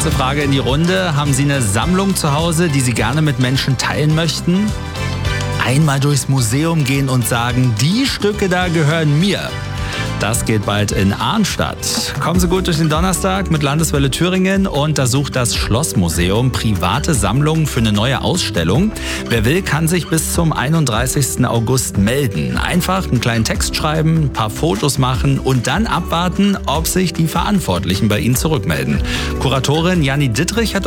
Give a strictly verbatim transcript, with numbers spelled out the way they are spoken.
Kurze Frage in die Runde. Haben Sie eine Sammlung zu Hause, die Sie gerne mit Menschen teilen möchten? Einmal durchs Museum gehen und sagen, die Stücke da gehören mir. Das geht bald in Arnstadt. Kommen Sie gut durch den Donnerstag mit Landeswelle Thüringen und da sucht das Schlossmuseum private Sammlungen für eine neue Ausstellung. Wer will, kann sich bis zum einunddreißigsten August melden. Einfach einen kleinen Text schreiben, ein paar Fotos machen und dann abwarten, ob sich die Verantwortlichen bei Ihnen zurückmelden. Kuratorin Janni Dittrich hat